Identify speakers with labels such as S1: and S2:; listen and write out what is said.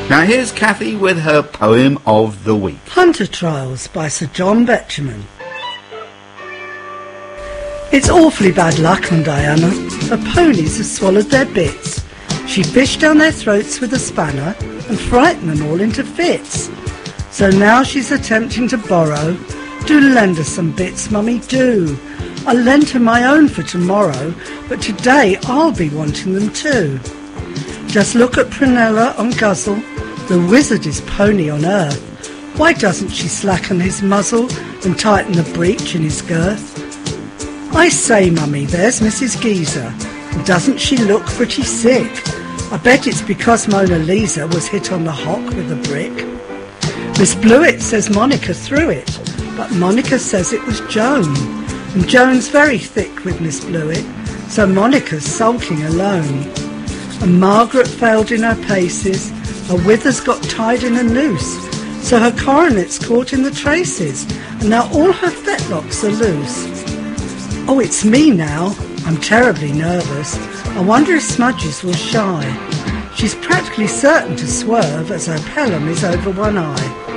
S1: Now here's Kathy with her poem of the week.
S2: Hunter Trials by Sir John Betjeman. It's awfully bad luck on Diana. Her ponies have swallowed their bits. She fished down their throats with a spanner and frightened them all into fits. So now she's attempting to borrow. Do lend her some bits, mummy, do. I lent her my own for tomorrow, but today I'll be wanting them too. Just look at Prunella on Guzzle, the wizardest pony on earth. Why doesn't she slacken his muzzle and tighten the breech in his girth? I say, mummy, there's Mrs. Geezer. Doesn't she look pretty sick? I bet it's because Mona Lisa was hit on the hock with a brick. Miss Blewett says Monica threw it, but Monica says it was Joan. And Joan's very thick with Miss Blewett, so Monica's sulking alone. And Margaret failed in her paces, her withers got tied in a noose, so her coronet's caught in the traces, and now all her fetlocks are loose. Oh, it's me now. I'm terribly nervous. I wonder if Smudges will shy. She's practically certain to swerve as her pelham is over one eye.